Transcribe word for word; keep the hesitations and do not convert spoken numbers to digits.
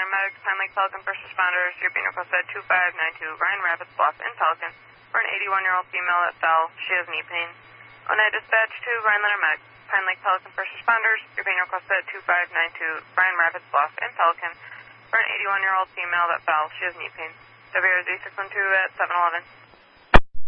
Landler Medics, Pine Lake Pelican First Responders. You're being requested at two five nine two Ryan Rapids Bluff in Pelican for an eighty-one-year-old female that fell. She has knee pain. Oneida dispatch to Ryan Landler Medics, Pine Lake Pelican First Responders. You're being requested at two five nine two Ryan Rapids Bluff in Pelican for an eighty-one-year-old female that fell. She has knee pain. W R Z six one two at seven eleven.